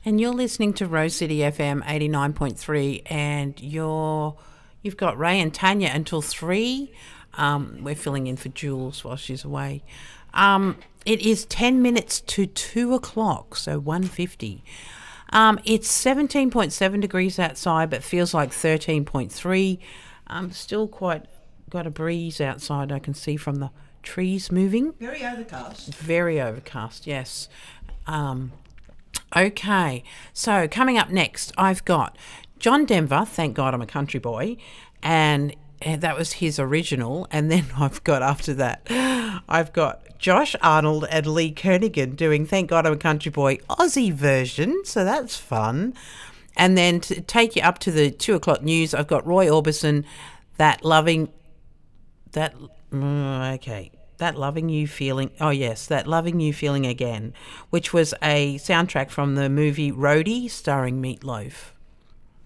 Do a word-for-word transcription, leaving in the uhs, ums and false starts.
And you're listening to Rose City F M eighty-nine point three, and you're, you've got Ray and Tanya until three. Um, we're filling in for Jules while she's away. Um, it is ten minutes to two o'clock, so one fifty. Um, it's seventeen point seven degrees outside, but feels like thirteen point three. Um, still quite got a breeze outside, I can see from the trees moving. Very overcast. Very overcast, yes. Um, okay, so coming up next, I've got John Denver, Thank God I'm a Country Boy, and, and that was his original. And then I've got, after that, I've got Josh Arnold and Lee Kernaghan doing Thank God I'm a Country Boy Aussie version, so that's fun. And then to take you up to the two o'clock news, I've got Roy Orbison, That Loving, that, mm, okay, That Loving You Feeling, oh yes, That Loving You Feeling Again, which was a soundtrack from the movie Roadie starring Meat Loaf.